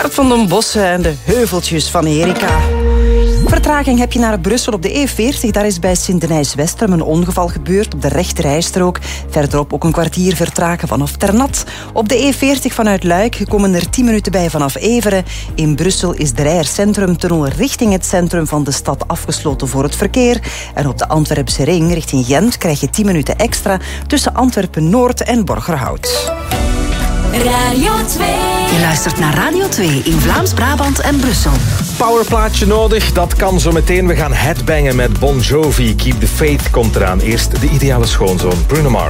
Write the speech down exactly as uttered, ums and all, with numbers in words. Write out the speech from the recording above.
hart van de bossen en de heuveltjes van Erika. Vertraging heb je naar Brussel op de E veertig. Daar is bij Sint-Denijs-Westrum een ongeval gebeurd op de rechterrijstrook. Verderop ook een kwartier vertragen vanaf Ternat. Op de E veertig vanuit Luik komen er tien minuten bij vanaf Everen. In Brussel is de Reijer Centrumtunnel richting het centrum van de stad afgesloten voor het verkeer. En op de Antwerpse ring richting Gent krijg je tien minuten extra tussen Antwerpen-Noord en Borgerhout. Radio twee. Je luistert naar Radio twee in Vlaams-Brabant en Brussel. Powerplaatje nodig, dat kan zo meteen. We gaan headbangen met Bon Jovi. Keep the Faith komt eraan. Eerst de ideale schoonzoon, Bruno Mars.